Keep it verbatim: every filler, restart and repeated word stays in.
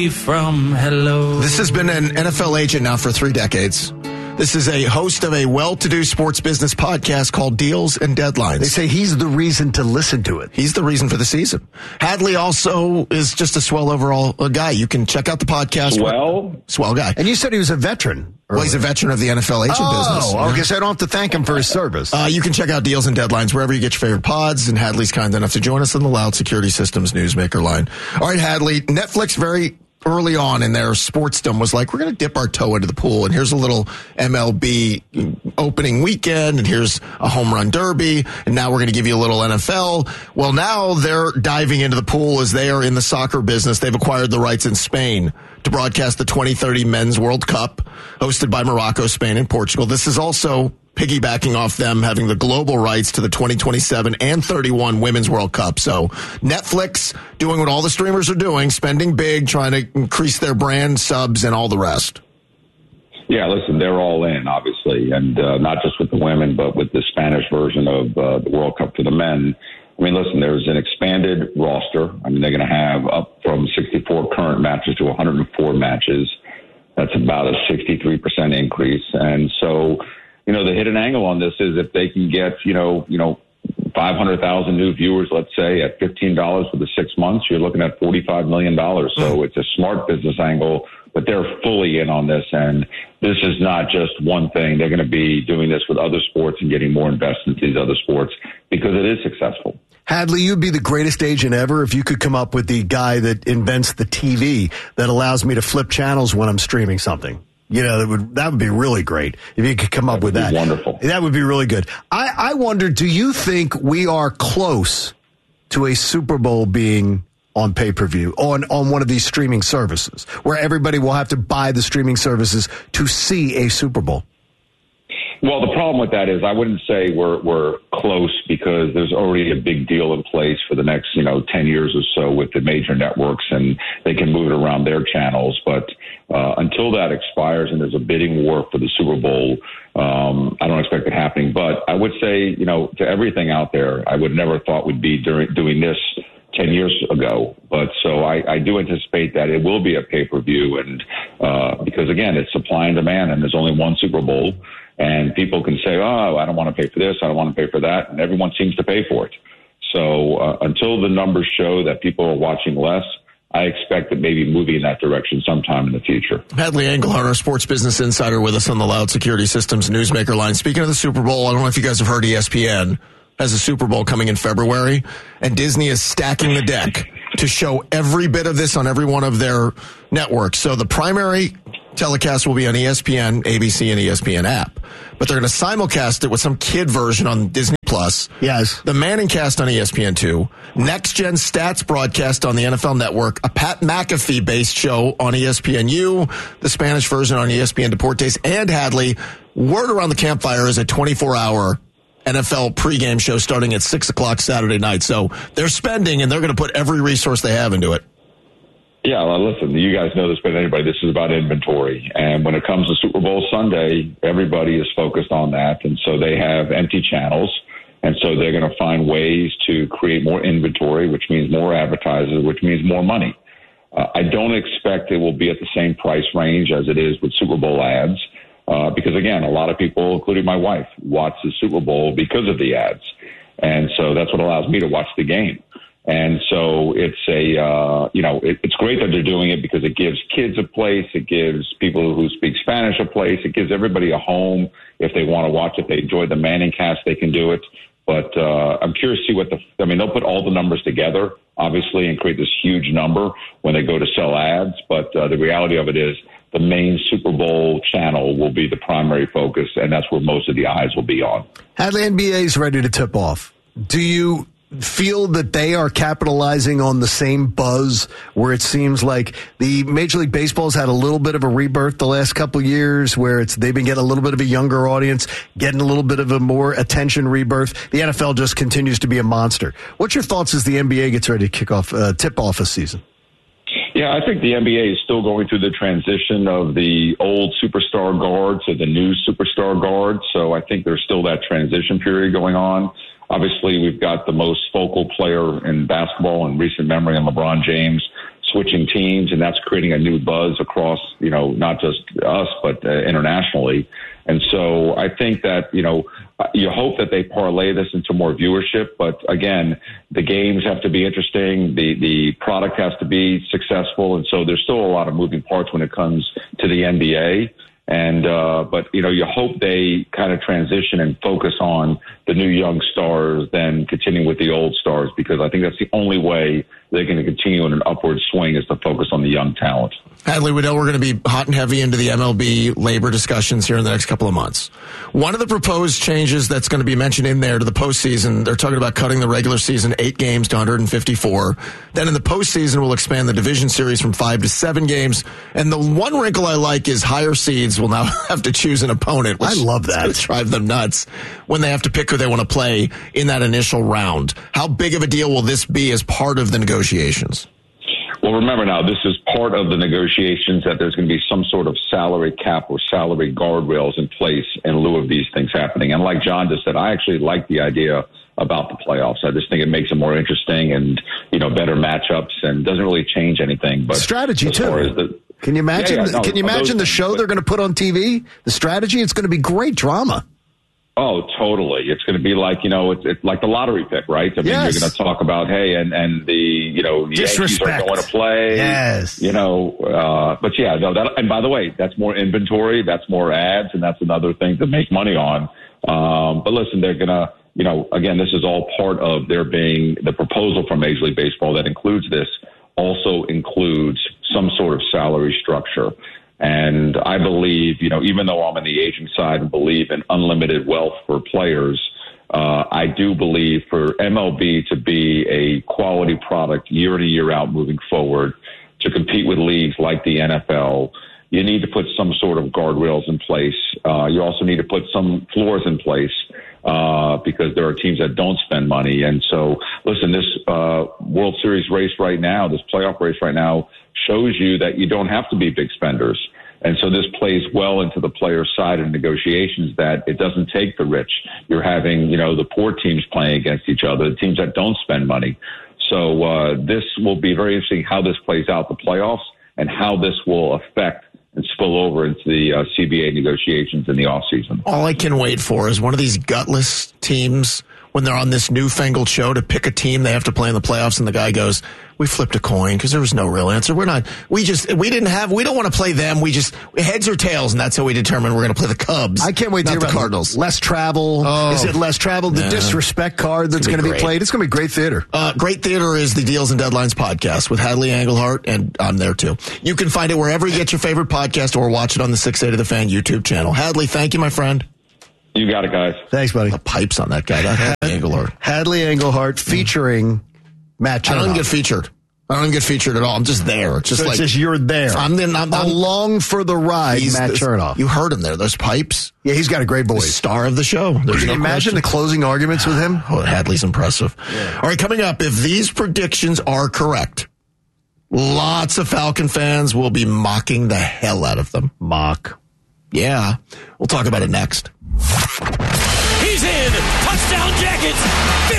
From hello. This has been an N F L agent now for three decades. This is a host of a well-to-do sports business podcast called Deals and Deadlines. They say he's the reason to listen to it. He's the reason for the season. Hadley also is just a swell overall guy. You can check out the podcast. Swell? Swell guy. And you said he was a veteran. Well, he's a veteran of the N F L agent oh, business. Oh, I guess I don't have to thank him for his service. Uh, you can check out Deals and Deadlines wherever you get your favorite pods, and Hadley's kind enough to join us on the Loud Security Systems Newsmaker line. All right, Hadley, Netflix very early on in their sportsdom was like, we're going to dip our toe into the pool, and here's a little M L B opening weekend, and here's a home run derby, and now we're going to give you a little N F L. Well, now they're diving into the pool as they are in the soccer business. They've acquired the rights in Spain to broadcast the twenty thirty Men's World Cup, hosted by Morocco, Spain, and Portugal. This is also piggybacking off them having the global rights to the twenty twenty-seven and thirty-one Women's World Cup. So Netflix doing what all the streamers are doing, spending big, trying to increase their brand subs and all the rest. Yeah, listen, they're all in, obviously, and uh, not just with the women, but with the Spanish version of uh, the World Cup for the men. I mean, listen, there's an expanded roster. I mean, they're going to have up from sixty-four current matches to one hundred four matches. That's about a sixty-three percent increase. And so, you know, the hidden angle on this is if they can get, you know, you know, five hundred thousand new viewers, let's say, at fifteen dollars for the six months, you're looking at forty-five million dollars. So it's a smart business angle, but they're fully in on this. And this is not just one thing. They're going to be doing this with other sports and getting more investment in these other sports because it is successful. Hadley, you'd be the greatest agent ever if you could come up with the guy that invents the T V that allows me to flip channels when I'm streaming something. You know, that would that would be really great if you could come up with that. Wonderful. That would be really good. I, I wonder, do you think we are close to a Super Bowl being on pay-per-view, on, on one of these streaming services, where everybody will have to buy the streaming services to see a Super Bowl? Well, the problem with that is I wouldn't say we're we're close because there's already a big deal in place for the next, you know, ten years or so with the major networks, and they can move it around their channels. But uh, until that expires and there's a bidding war for the Super Bowl, um, I don't expect it happening. But I would say, you know, to everything out there, I would never thought we'd be during, doing this ten years ago. But so I, I do anticipate that it will be a pay-per-view. And uh, because, again, it's supply and demand, and there's only one Super Bowl. And people can say, oh, I don't want to pay for this, I don't want to pay for that. And everyone seems to pay for it. So uh, until the numbers show that people are watching less, I expect that maybe moving in that direction sometime in the future. Hadley Engelhardt, our sports business insider, with us on the Loud Security Systems Newsmaker line. Speaking of the Super Bowl, I don't know if you guys have heard E S P N has a Super Bowl coming in February, and Disney is stacking the deck to show every bit of this on every one of their networks. So the primary telecast will be on E S P N, A B C, and E S P N app. But they're going to simulcast it with some kid version on Disney Plus. Yes. The Manning cast on E S P N two. Next Gen Stats broadcast on the N F L Network. A Pat McAfee-based show on E S P N U. The Spanish version on E S P N Deportes. And Hadley, word around the campfire is a twenty-four hour N F L pregame show starting at six o'clock Saturday night. So they're spending, and they're going to put every resource they have into it. Yeah, well, listen, you guys know this better than anybody. This is about inventory. And when it comes to Super Bowl Sunday, everybody is focused on that. And so they have empty channels. And so they're going to find ways to create more inventory, which means more advertisers, which means more money. Uh, I don't expect it will be at the same price range as it is with Super Bowl ads. Uh, because, again, a lot of people, including my wife, watch the Super Bowl because of the ads. And so that's what allows me to watch the game. And so it's a, uh, you know, it, it's great that they're doing it because it gives kids a place. It gives people who speak Spanish a place. It gives everybody a home. If they want to watch it, they enjoy the Manning cast, they can do it. But uh, I'm curious to see what the, I mean, they'll put all the numbers together, obviously, and create this huge number when they go to sell ads. But uh, the reality of it is the main Super Bowl channel will be the primary focus, and that's where most of the eyes will be on. Hadley, N B A is ready to tip off. Do you feel that they are capitalizing on the same buzz where it seems like the Major League Baseball's had a little bit of a rebirth the last couple of years where it's they've been getting a little bit of a younger audience, getting a little bit of a more attention rebirth? The N F L just continues to be a monster. What's your thoughts as the N B A gets ready to kick off, uh, tip off a season? Yeah, I think the N B A is still going through the transition of the old superstar guard to the new superstar guard. So I think there's still that transition period going on. Obviously, we've got the most focal player in basketball in recent memory in LeBron James. switching teams, and that's creating a new buzz across, you know, not just us, but uh, internationally. And so I think that, you know, you hope that they parlay this into more viewership. But again, the games have to be interesting. The, the product has to be successful. And so there's still a lot of moving parts when it comes to the N B A. And, uh, but, you know, you hope they kind of transition and focus on the new young stars, then continue with the old stars, because I think that's the only way they're going to continue in an upward swing is to focus on the young talent. Hadley, we know we're going to be hot and heavy into the M L B labor discussions here in the next couple of months. One of the proposed changes that's going to be mentioned in there to the postseason, they're talking about cutting the regular season eight games to one hundred fifty-four. Then in the postseason, we'll expand the division series from five to seven games. And the one wrinkle I like is higher seeds will now have to choose an opponent. Which I love that. It's going to drive them nuts when they have to pick who they want to play in that initial round. How big of a deal will this be as part of the negotiations? Well, remember now, this is part of the negotiations that there's going to be some sort of salary cap or salary guardrails in place in lieu of these things happening. And like John just said, I actually like the idea about the playoffs. I just think it makes it more interesting and, you know, better matchups and doesn't really change anything. But strategy, too. The, can you imagine, yeah, yeah, no, can you imagine the show they're going to put on T V? The strategy? It's going to be great drama. Oh, totally. It's going to be like, you know, it's, it's like the lottery pick, right? I mean, yes. You're going to talk about, hey, and, and the, you know, the Yankees are going to play. Yes. You know, uh, but yeah, no, that, and by the way, that's more inventory, that's more ads, and that's another thing to make money on. Um, but listen, they're going to, you know, again, this is all part of there being the proposal from Major League Baseball that includes this, also includes some sort of salary structure. And I believe, you know, even though I'm on the agent side and believe in unlimited wealth for players, uh, I do believe for M L B to be a quality product year in and year out moving forward, to compete with leagues like the N F L, you need to put some sort of guardrails in place. Uh, you also need to put some floors in place uh, because there are teams that don't spend money. And so, listen, this uh, World Series race right now, this playoff race right now, shows you that you don't have to be big spenders. And so this plays well into the player side of negotiations, that it doesn't take the rich. You're having, you know, the poor teams playing against each other, the teams that don't spend money. So uh, this will be very interesting how this plays out, the playoffs, and how this will affect and spill over into the uh, C B A negotiations in the offseason. All I can wait for is one of these gutless teams when they're on this newfangled show to pick a team they have to play in the playoffs, and the guy goes, we flipped a coin because there was no real answer. We're not, we just, we didn't have, we don't want to play them. We just, heads or tails, and that's how we determine we're going to play the Cubs. I can't wait to hear the about Cardinals. Less travel. Oh. Is it less travel? The Yeah. disrespect card that's going to be, be played. It's going to be great theater. Uh, great theater is the Deals and Deadlines podcast with Hadley Engelhart, and I'm there too. You can find it wherever you get your favorite podcast or watch it on the six eighty The Fan YouTube channel. Hadley, thank you, my friend. You got it, guys. Thanks, buddy. The pipes on that guy. That Hadley Engelhart. Hadley Engelhart featuring Matt Chernoff. I don't even get featured. I don't even get featured at all. I'm just there. It's just so like it's just you're there. I'm then I'm, I'm along for the ride. Matt this, Chernoff. You heard him there. Those pipes. Yeah, he's got a great voice. The star of the show. There's Can no you imagine question. the closing arguments with him? Oh, Hadley's impressive. Yeah. All right, coming up, if these predictions are correct, lots of Falcon fans will be mocking the hell out of them. Mock. Yeah. We'll talk about it next. He's in. Touchdown Jackets.